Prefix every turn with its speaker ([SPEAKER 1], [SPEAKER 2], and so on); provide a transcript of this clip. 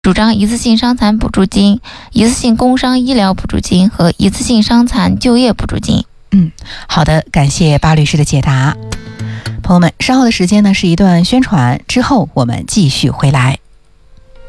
[SPEAKER 1] 主张一次性伤残补助金、一次性工伤医疗补助金和一次性伤残就业补助金。
[SPEAKER 2] 好的，感谢巴律师的解答。朋友们，稍后的时间呢是一段宣传，之后我们继续回来。